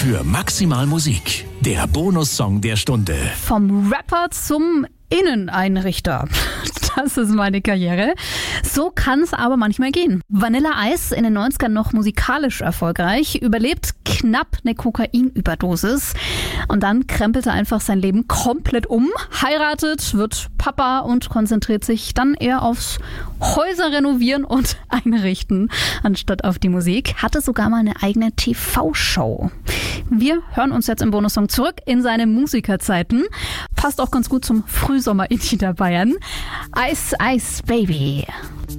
für maximal Musik. Der Bonussong der Stunde. Vom Rapper zum Inneneinrichter. Das ist meine Karriere. So kann es aber manchmal gehen. Vanilla Ice, in den 90ern noch musikalisch erfolgreich, überlebt knapp eine Kokainüberdosis und dann krempelt er einfach sein Leben komplett um, heiratet, wird Papa und konzentriert sich dann eher aufs Häuser renovieren und einrichten, anstatt auf die Musik. Hatte sogar mal eine eigene TV-Show. Wir hören uns jetzt im Bonussong zurück in seine Musikerzeiten. Passt auch ganz gut zum Frühsommer in Bayern. Ice, Ice, Baby.